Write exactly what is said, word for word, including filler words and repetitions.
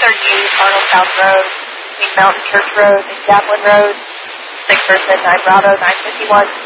thirty-eight Arnold South Road, between Mountain Church Road and Gatlin Road. six four seven nine Bravo, nine fifty-one.